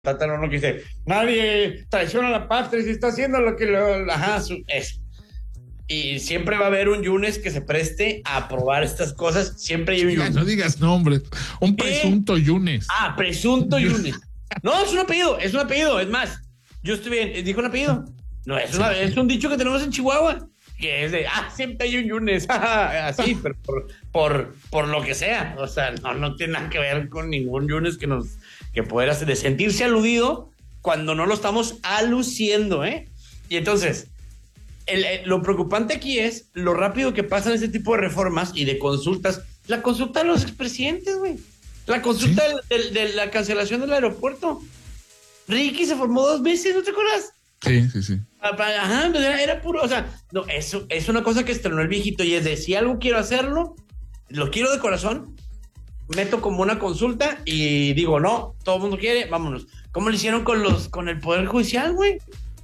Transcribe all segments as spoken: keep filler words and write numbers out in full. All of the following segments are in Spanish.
Tátalo, no que dice, nadie traiciona a la patria si está haciendo lo que lo, ajá, su, es. Y siempre va a haber un Yunes que se preste a probar estas cosas, siempre hay un Ya, Yunes. no digas nombres, un ¿Qué? presunto Yunes. Ah, presunto Yunes. No, es un apellido, es un apellido, es más, yo estoy bien, dijo un apellido. No, es, una, es un dicho que tenemos en Chihuahua, que es de, ah, siempre hay un Yunes, así, pero por, por, por lo que sea, o sea, no, no tiene nada que ver con ningún Yunes que nos, que pueda hacer, de sentirse aludido cuando no lo estamos aluciendo, ¿eh? Y entonces, el, el, lo preocupante aquí es lo rápido que pasan ese tipo de reformas y de consultas, la consulta de los expresidentes, güey, la consulta ¿Sí? de, de, de la cancelación del aeropuerto. Ricky se formó dos veces, ¿no te acuerdas? Sí, sí, sí. Ajá, era, era puro, o sea, no, eso es una cosa que estrenó el viejito y es de, si algo quiero hacerlo, lo quiero de corazón, meto como una consulta y digo, no, todo el mundo quiere, vámonos. ¿Cómo lo hicieron con los, con el Poder Judicial, güey?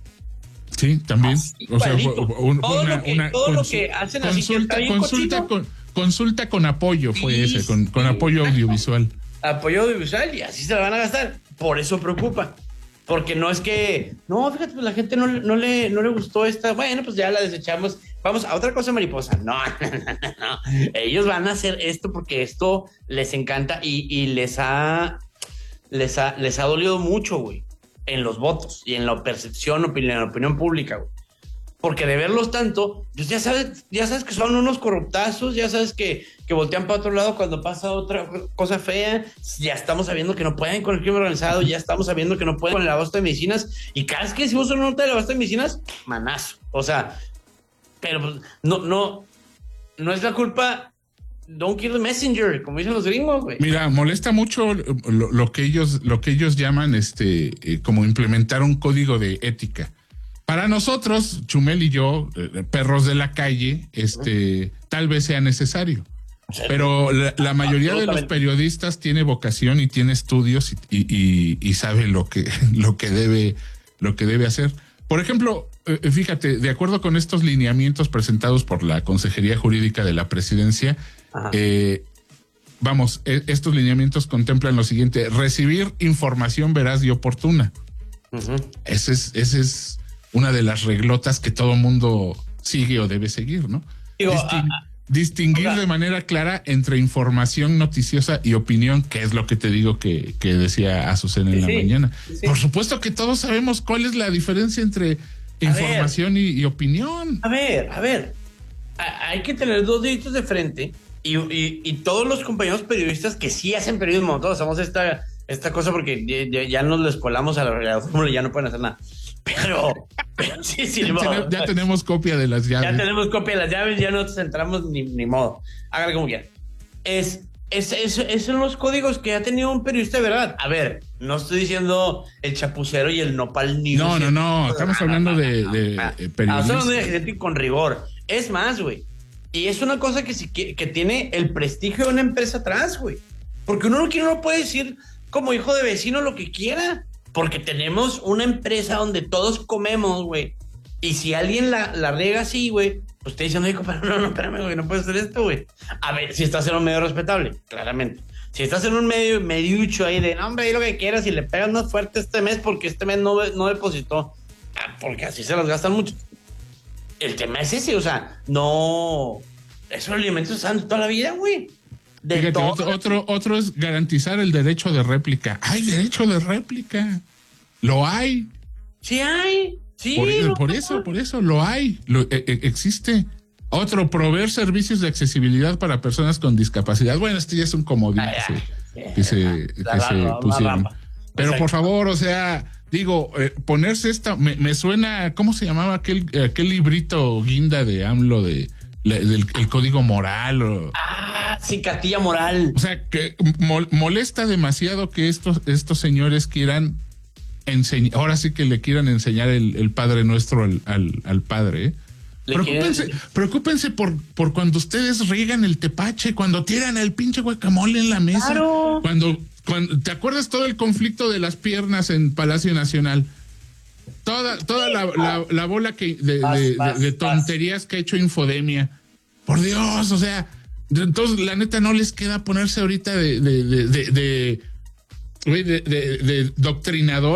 Sí, también. Así, o sea, un, todo una, lo que, una todo consu- lo que hacen consulta, así que consulta con consulta con apoyo fue sí, ese, con, con sí, apoyo exacto. audiovisual. Apoyo audiovisual y así se la van a gastar. Por eso preocupa. Porque no es que, no, fíjate, pues la gente no, no, le, no le gustó esta, bueno, pues ya la desechamos, vamos a otra cosa mariposa. No, no, no, no. Ellos van a hacer esto porque esto les encanta y, y les ha, les ha, les ha dolido mucho, güey, en los votos y en la percepción, opinión, en la opinión pública, güey. Porque de verlos tanto, pues ya sabes, ya sabes que son unos corruptazos, ya sabes que, que voltean para otro lado cuando pasa otra cosa fea, ya estamos sabiendo que no pueden con el crimen organizado, ya estamos sabiendo que no pueden con el abasto de medicinas, y cada vez que decimos una nota del abasto de medicinas, manazo, o sea, pero pues, no, no, no es la culpa, don't kill the messenger, como dicen los gringos, güey. Mira, molesta mucho lo, lo que ellos, lo que ellos llaman este, eh, como implementar un código de ética. Para nosotros, Chumel y yo, eh, perros de la calle, este, tal vez sea necesario. Pero la, la mayoría de los periodistas tiene vocación y tiene estudios y, y, y sabe lo que, lo que debe, lo que debe hacer. Por ejemplo, eh, fíjate, de acuerdo con estos lineamientos presentados por la Consejería Jurídica de la Presidencia, eh, vamos, eh, estos lineamientos contemplan lo siguiente: recibir información veraz y oportuna. Uh-huh. Ese es, ese es una de las reglotas que todo mundo sigue o debe seguir, ¿no? Digo, Disting- a, a, distinguir oiga. de manera clara entre información noticiosa y opinión, que es lo que te digo que, que decía Azucena en sí, la mañana. Sí. Por supuesto que todos sabemos cuál es la diferencia entre a información y, y opinión. A ver, a ver, a, hay que tener dos deditos de frente y, y, y todos los compañeros periodistas que sí hacen periodismo, todos hacemos esta, esta cosa porque ya, ya nos les colamos a la realidad, ya no pueden hacer nada. Pero, pero sí, sí, ya, modo. Tenemos, ya tenemos copia de las llaves. Ya tenemos copia de las llaves, ya no nos entramos ni, ni modo. Háganlo como quieran. Es, es, es, es son los códigos que ha tenido un periodista de verdad. A ver, no estoy diciendo el chapucero y el nopal ni. No, no, no. Estamos hablando de, de ah, periodistas. Estamos hablando de gente con rigor. Es más, güey. Y es una cosa que, que, que tiene el prestigio de una empresa atrás, güey. Porque uno no, no puede decir como hijo de vecino lo que quiera. Porque tenemos una empresa donde todos comemos, güey. Y si alguien la, la riega así, güey, pues te dicen, no, no, no, espérame, güey, no puedes hacer esto, güey. A ver, si estás en un medio respetable, claramente. Si estás en un medio mediucho ahí de, no, hombre, di lo que quieras y le pegas más fuerte este mes porque este mes no, no depositó. Ah, porque así se las gastan mucho. El tema es ese, o sea, no... Esos alimentos están toda la vida, güey. De Fíjate, otro, otro, otro es garantizar el derecho de réplica. Hay derecho de réplica. Lo hay. Sí hay. Sí. Por, no, por eso, por eso lo hay. Lo, eh, existe. Otro, proveer servicios de accesibilidad para personas con discapacidad. Bueno, este ya es un comodín ay, que, ay, se, que, se, que la, se la, pusieron. La Pero Exacto. por favor, o sea, digo, eh, ponerse esta, me, me suena, ¿cómo se llamaba aquel, aquel librito guinda de AMLO de del el código moral? O, ah, sí, cartilla moral. O sea, que mol, molesta demasiado que estos, estos señores quieran enseñar, ahora sí que le quieran enseñar el, el Padre Nuestro al, al, al padre, ¿eh? Preocúpense, quieren... preocúpense por, por cuando ustedes riegan el tepache, cuando tiran el pinche guacamole en la mesa. Claro. Cuando, cuando, ¿te acuerdas todo el conflicto de las piernas en Palacio Nacional? Toda, toda la, la, la bola que de, vas, de, vas, de, de tonterías vas. que ha hecho Infodemia. Por Dios, o sea, entonces la neta no les queda ponerse ahorita de, de, de, de, de Güey, de, de, de doctrinador.